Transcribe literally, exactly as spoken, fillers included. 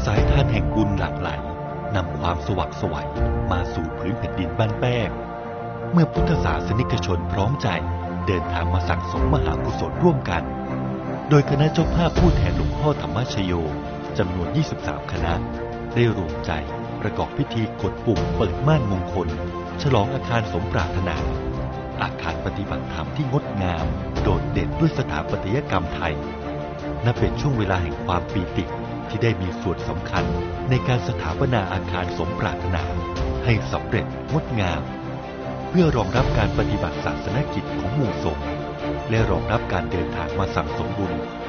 สายทานแห่งบุญหลั่งไหลนำความสว่างไสวมาสู่พื้นแผ่นดินบ้านแป้งเมื่อพุทธศาสนิกชนพร้อมใจเดินทางมาสั่งสมมหากุศลร่วมกันโดยคณะเจ้าภาพผู้แทนหลวงพ่อธรรมชโยจำนวน ยี่สิบสาม คณะได้รวมใจประกอบพิธีกดปุ่มเปิดม่านมงคลฉลองอาคารสมปรารถนาอาคารปฏิบัติธรรมที่งดงามโดดเด่นด้วยสถาปัตยกรรมไทยนับเป็นช่วงเวลาแห่งความปีติที่ได้มีส่วนสำคัญในการสถาปนาอาคารสมปรารถนาให้สำเร็จงดงามเพื่อรองรับการปฏิบัติศาสนกิจของหมู่สงฆ์และรองรับการเดินทางมาสั่งสมบุญ